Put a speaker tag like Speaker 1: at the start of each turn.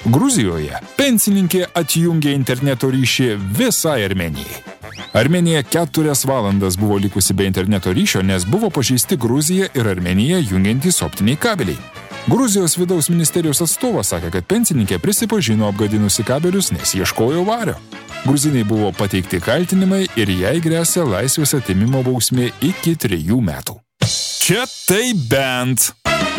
Speaker 1: Gruzijoje pensininkė atjungė interneto ryšį visai Armėnijai. Armėnija 4 valandas buvo likusi be interneto ryšio, nes buvo pažeisti Gruziją ir Armėniją jungiantys optiniai kabeliai. Gruzijos vidaus ministerijos atstovas sakė, kad pensininkė prisipažino apgadinusi kabelius, nes ieškojo vario. Gruzinai buvo pateikti kaltinimai ir jai gresia laisvės atėmimo bausmė iki 3 metų. Čia tai bent.